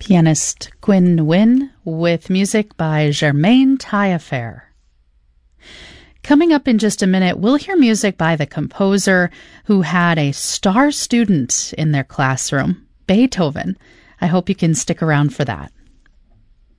Pianist Quinn Nguyen with music by Germaine Taillefer. Coming up in just a minute, we'll hear music by the composer who had a star student in their classroom, Beethoven. I hope you can stick around for that.